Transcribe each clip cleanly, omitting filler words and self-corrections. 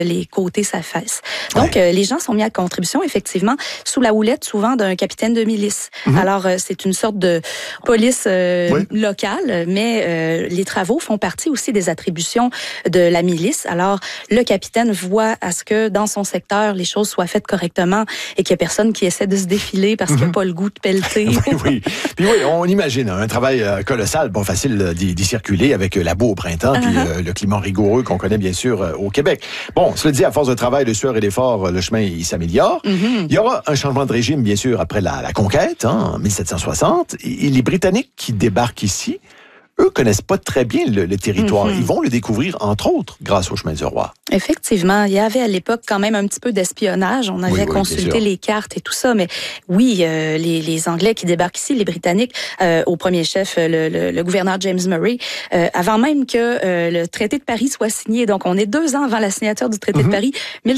les côtés s'affaissent. Donc, les gens sont mis à contribution, effectivement, sous la houlette souvent d'un capitaine de milice. Alors, c'est une sorte de police locale, mais les travaux font partie aussi des attributions de la milice. Alors, le capitaine voit à ce que dans son secteur, les choses soient faites correctement et qu'il n'y ait personne qui essaie de se défiler parce qu'il n'a pas le goût de pelleter. Oui. Puis on imagine un travail colossal, pas facile d'y circuler avec la boue au printemps puis le climat rigoureux qu'on connaît bien sûr au Québec. Bon, cela dit, à force de travail, de sueur et d'efforts, le chemin, il s'améliore. Il y aura un changement de régime, bien sûr, après la conquête, en 1760. Et les Britanniques qui débarquent ici, eux connaissent pas très bien le territoire. Ils vont le découvrir, entre autres, grâce au chemin du roi. Effectivement, il y avait à l'époque quand même un petit peu d'espionnage. On avait consulté les cartes et tout ça, mais oui, les Anglais qui débarquent ici, les Britanniques, au premier chef, le gouverneur James Murray, avant même que le traité de Paris soit signé, donc on est 2 ans avant la signature du traité de Paris,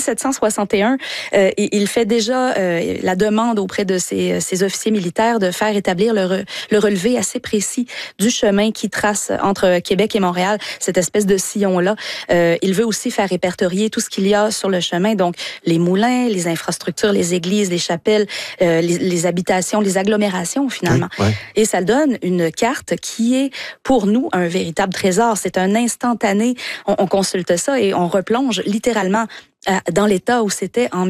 1761, et il fait déjà la demande auprès de ses officiers militaires de faire établir le relevé assez précis du chemin qui trace entre Québec et Montréal, cette espèce de sillon-là. Il veut aussi faire répertorier tout ce qu'il y a sur le chemin, donc les moulins, les infrastructures, les églises, les chapelles, les habitations, les agglomérations finalement. Et ça donne une carte qui est pour nous un véritable trésor. C'est un instantané. On consulte ça et on replonge littéralement dans l'état où c'était en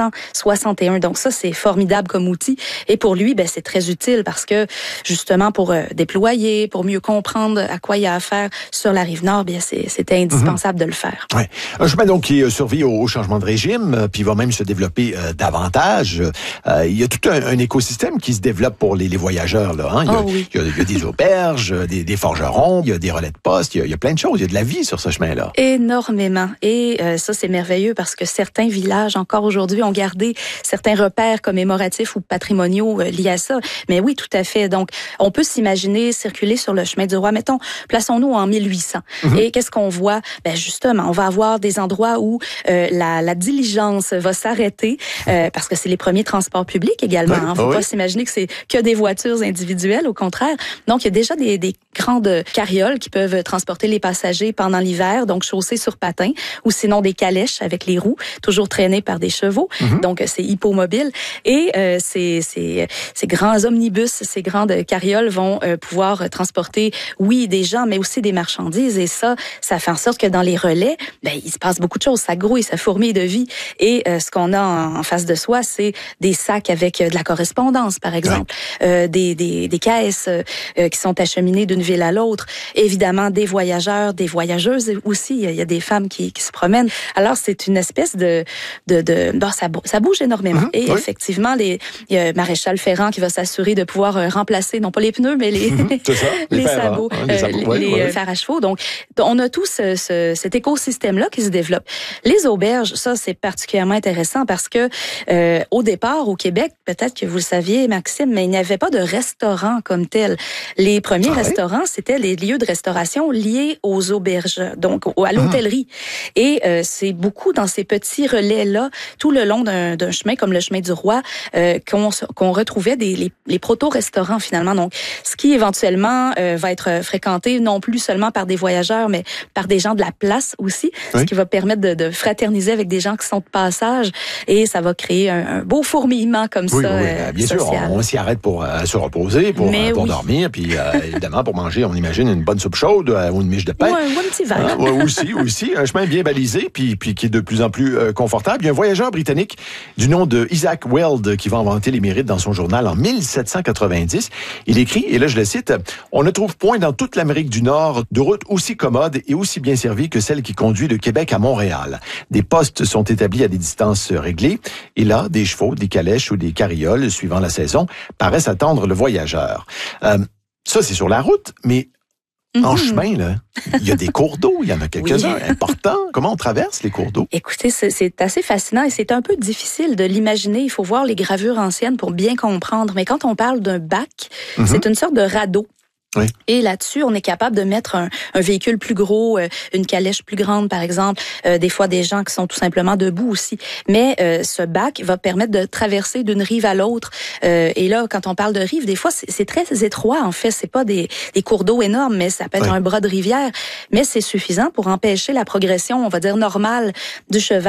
1761. Donc ça, c'est formidable comme outil. Et pour lui, c'est très utile parce que, justement, pour déployer, pour mieux comprendre à quoi il y a affaire sur la Rive-Nord, c'était indispensable de le faire. Ouais. Un chemin donc qui survit au changement de régime, puis va même se développer davantage. Il y a tout un écosystème qui se développe pour les voyageurs. Là, hein. Il y a des auberges, des forgerons, il y a des relais de poste, il y a plein de choses. Il y a de la vie sur ce chemin-là. Énormément. Et ça, c'est merveilleux parce que certains villages, encore aujourd'hui, ont gardé certains repères commémoratifs ou patrimoniaux liés à ça. Mais oui, tout à fait. Donc, on peut s'imaginer circuler sur le chemin du roi. Mettons, plaçons-nous en 1800. Et qu'est-ce qu'on voit? Justement, on va avoir des endroits où la diligence va s'arrêter parce que c'est les premiers transports publics également. Il ne faut pas s'imaginer que c'est que des voitures individuelles, au contraire. Donc, il y a déjà des grandes carrioles qui peuvent transporter les passagers pendant l'hiver, donc chaussées sur patins, ou sinon des calèches avec les roues, toujours traînées par des chevaux. Donc, c'est hippomobile. Et ces grands omnibus, ces grandes carrioles vont pouvoir transporter, oui, des gens, mais aussi des marchandises. Et ça fait en sorte que dans les relais, il se passe beaucoup de choses. Ça grouille, ça fourmille de vie. Et ce qu'on a en face de soi, c'est des sacs avec de la correspondance, par exemple. Des caisses qui sont acheminées d'une ville à l'autre. Évidemment, des voyageurs, des voyageuses aussi. Il y a des femmes qui se promènent. Alors, c'est une espèce ça bouge énormément. Et effectivement, il y a Maréchal Ferrand qui va s'assurer de pouvoir remplacer, non pas les pneus, mais les sabots, les fers à chevaux. Donc, on a tout cet écosystème-là qui se développe. Les auberges, ça, c'est particulièrement intéressant parce que au départ, au Québec, peut-être que vous le saviez, Maxime, mais il n'y avait pas de restaurant comme tel. Les premiers restaurants, c'était les lieux de restauration liés aux auberges, donc à l'hôtellerie. Et c'est beaucoup dans ces petits relais-là, tout le long d'un chemin comme le chemin du roi, qu'on retrouvait les proto-restaurants finalement. Donc, ce qui éventuellement va être fréquenté non plus seulement par des voyageurs, mais par des gens de la place aussi, ce qui va permettre de fraterniser avec des gens qui sont de passage, et ça va créer un beau fourmillement comme ça. Bien sûr, on s'y arrête pour se reposer, pour dormir, puis évidemment pour manger, on imagine une bonne soupe chaude ou une miche de pain. Ou un petit verre. Aussi, un chemin bien balisé, puis qui est de plus en plus confortable. Il y a un voyageur britannique du nom de Isaac Weld qui va inventer les mérites dans son journal en 1790. Il écrit, et là je le cite, « On ne trouve point dans toute l'Amérique du Nord de route aussi commode et aussi bien servie que celle qui conduit de Québec à Montréal. Des postes sont établis à des distances réglées, et là, des chevaux, des calèches ou des carrioles, suivant la saison, paraissent attendre le voyageur. » Ça, c'est sur la route, mais en chemin, là, il y a des cours d'eau, il y en a quelques-uns importants. Comment on traverse les cours d'eau? Écoutez, c'est assez fascinant et c'est un peu difficile de l'imaginer. Il faut voir les gravures anciennes pour bien comprendre. Mais quand on parle d'un bac, c'est une sorte de radeau Oui. Et là-dessus, on est capable de mettre un véhicule plus gros, une calèche plus grande, par exemple. Des fois, des gens qui sont tout simplement debout aussi. Mais ce bac va permettre de traverser d'une rive à l'autre. Et là, quand on parle de rive, des fois, c'est très étroit, en fait. C'est pas des cours d'eau énormes, mais ça peut être un bras de rivière. Mais c'est suffisant pour empêcher la progression, on va dire, normale du cheval.